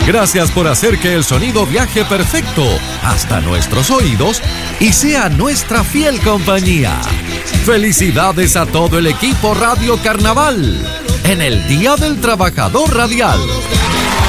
Gracias por hacer que el sonido viaje perfecto hasta nuestros oídos y sea nuestra fiel compañía. Felicidades a todo el equipo Radio Carnaval en el Día del Trabajador Radial.